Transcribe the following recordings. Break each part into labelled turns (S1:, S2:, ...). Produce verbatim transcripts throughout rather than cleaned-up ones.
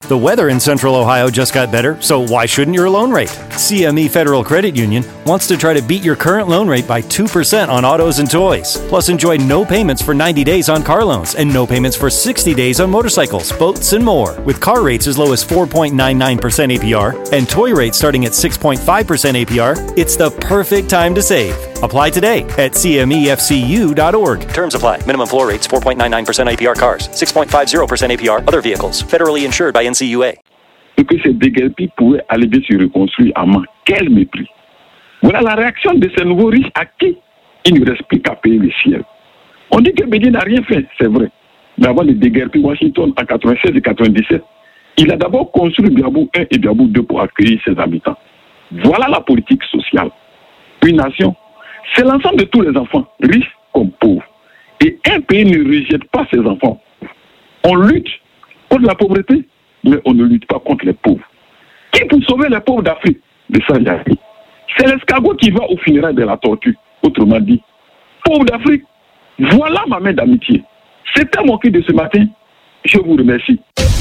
S1: The weather in Central Ohio just got better, so why shouldn't your loan rate? C M E Federal Credit Union wants to try to beat your current loan rate by two percent on autos and toys. Plus, enjoy no payments for ninety days on car loans and no payments for sixty days on motorcycles, boats, and more. With car rates as low as four point nine nine percent A P R and toy rates starting at six point five percent A P R, it's the perfect time to save. Apply today at C M E F C U dot org. Terms apply. Minimum floor rates four point nine nine percent A P R cars, six point five zero percent A P R other vehicles. Federally insured by N C U A.
S2: Et que ces déguerpis pourraient aller bien se reconstruire à main. Quel mépris! Voilà la réaction de ces nouveaux riches à qui il ne reste plus qu'à payer le ciel. On dit que Bédié n'a rien fait, c'est vrai. Mais avant de déguerpir Washington en quatre-vingt-seize et quatre-vingt-dix-sept, il a d'abord construit Biabou un et Biabou deux pour accueillir ses habitants. Voilà la politique sociale. Une nation, c'est l'ensemble de tous les enfants, riches comme pauvres. Et un pays ne rejette pas ses enfants. On lutte contre la pauvreté, mais on ne lutte pas contre les pauvres. Qui pour sauver les pauvres d'Afrique? De ça, il y a dit. C'est l'escargot qui va au funérailles de la tortue. Autrement dit, pauvres d'Afrique, voilà ma main d'amitié. C'était mon cri de ce matin. Je vous remercie.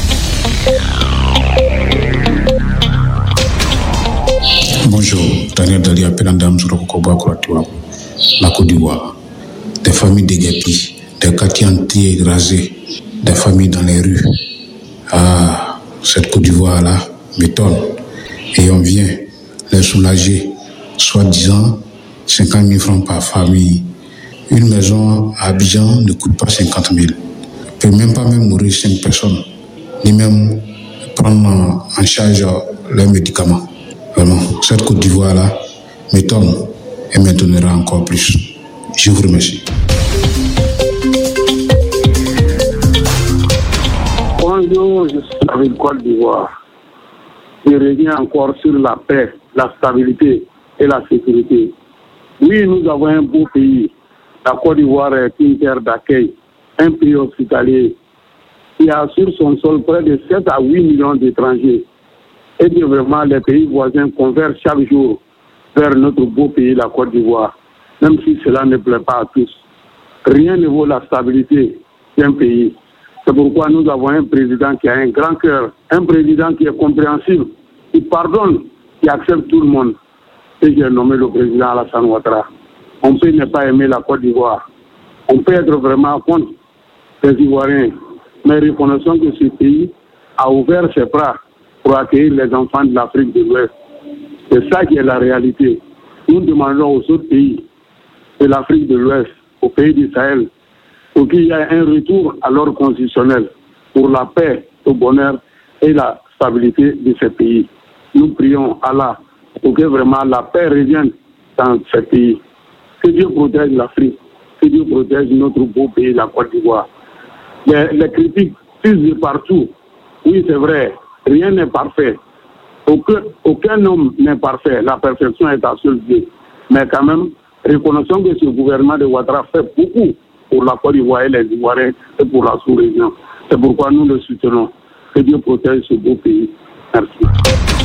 S3: Bonjour, Daniel Dalia Penandam Surakoba Kuratiwa, la Côte d'Ivoire. Des familles déguerpies, des quartiers entiers rasés, des familles dans les rues. Ah, cette Côte d'Ivoire-là m'étonne. Et on vient les soulager, soi-disant cinquante mille francs par famille. Une maison à Abidjan ne coûte pas cinquante mille. Ne peut même pas même mourir cinq personnes, ni même prendre en charge leurs médicaments. Vraiment, cette Côte d'Ivoire-là m'étonne et m'étonnera encore plus. Je vous remercie.
S4: Bonjour, je suis avec Côte d'Ivoire. Je reviens encore sur la paix, la stabilité et la sécurité. Oui, nous avons un beau pays. La Côte d'Ivoire est une terre d'accueil, un pays hospitalier qui a sur son sol près de sept à huit millions d'étrangers. Et bien vraiment, les pays voisins convergent chaque jour vers notre beau pays, la Côte d'Ivoire, même si cela ne plaît pas à tous. Rien ne vaut la stabilité d'un pays. C'est pourquoi nous avons un président qui a un grand cœur, un président qui est compréhensible, qui pardonne, qui accepte tout le monde. Et j'ai nommé le président Alassane Ouattara. On peut ne pas aimer la Côte d'Ivoire. On peut être vraiment contre les Ivoiriens. Mais reconnaissons que ce pays a ouvert ses bras pour accueillir les enfants de l'Afrique de l'Ouest. C'est ça qui est la réalité. Nous demandons aux autres pays de l'Afrique de l'Ouest, aux pays du Sahel, pour qu'il y ait un retour à l'ordre constitutionnel pour la paix, le bonheur et la stabilité de ces pays. Nous prions Allah pour que vraiment la paix revienne dans ces pays. Que Dieu protège l'Afrique, que Dieu protège notre beau pays, la Côte d'Ivoire. Les, les critiques fusent de partout. Oui, c'est vrai, rien n'est parfait. Aucun, aucun homme n'est parfait. La perfection est à seul Dieu. Mais quand même, reconnaissons que ce gouvernement de Ouattara fait beaucoup pour la Côte d'Ivoire et les Ivoiriens et pour la sous-région. C'est pourquoi nous le soutenons. Que Dieu protège ce beau pays. Merci.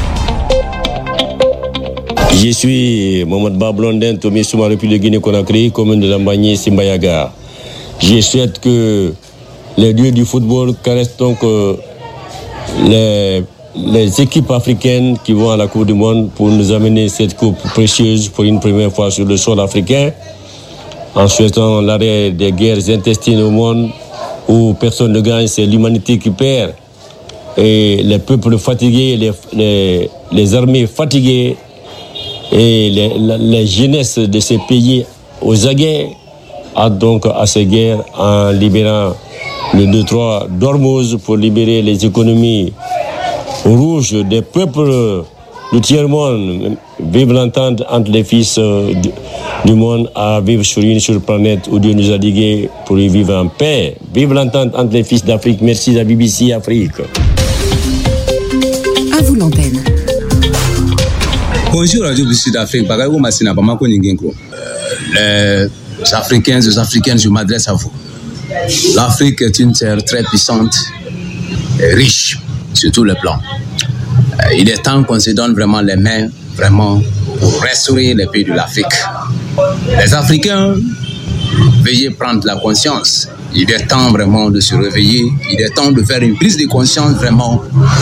S5: Je suis Mohamed Bablondin, Tomé Souma, République de Guinée-Conakry, commune de Lambagné, Simbayaga. Je souhaite que les dieux du football caressent donc euh, les, les équipes africaines qui vont à la Coupe du Monde pour nous amener cette coupe précieuse pour une première fois sur le sol africain, en souhaitant l'arrêt des guerres intestines au monde où personne ne gagne, c'est l'humanité qui perd. Et les peuples fatigués, les, les, les armées fatiguées, et les, les jeunesses de ces pays aux aguets hâtent donc à ces guerres en libérant le deux trois d'Ormuz pour libérer les économies rouges des peuples du tiers-monde. Vive l'entente entre les fils du monde à vivre sur une seule planète où Dieu nous a ligués pour y vivre en paix. Vive l'entente entre les fils d'Afrique. Merci à B B C Afrique.
S6: À vous l'antenne.
S7: Bonjour Radio B B C d'Afrique. Les Africains, les Africaines, je m'adresse à vous. L'Afrique est une terre très puissante et riche sur tous les plans. Il est temps qu'on se donne vraiment les mains, vraiment, pour restaurer les pays de l'Afrique. Les Africains, veuillez prendre la conscience. Il est temps vraiment de se réveiller. Il est temps de faire une prise de conscience vraiment